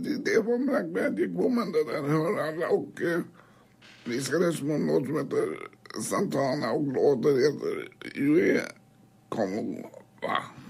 det var med glädjegången det där, hör alla. Och vi ska lyssna på något som heter Santana och låter heter Ue Como Va.